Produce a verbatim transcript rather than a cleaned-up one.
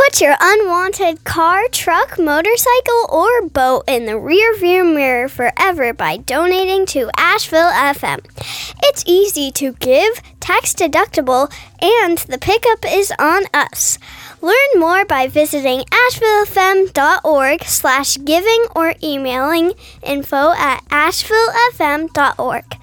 Put your unwanted car, truck, motorcycle, or boat in the rearview mirror forever by donating to Asheville F M. It's easy to give, tax deductible, and the pickup is on us. Learn more by visiting ashevillefm.org slash giving or emailing info at ashevillefm.org.